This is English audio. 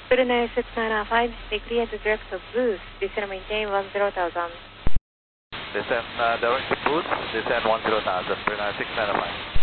Brunei 695, stay clear to direct to boost, descend and maintain 10,000. Descend direct to boost, descend 10,000, Brunei 695.